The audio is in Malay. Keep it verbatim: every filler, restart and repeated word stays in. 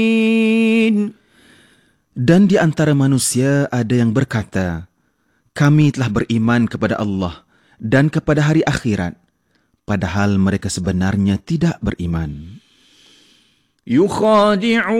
Dan di antara manusia ada yang berkata, kami telah beriman kepada Allah dan kepada hari akhirat, padahal mereka sebenarnya tidak beriman. يخادعون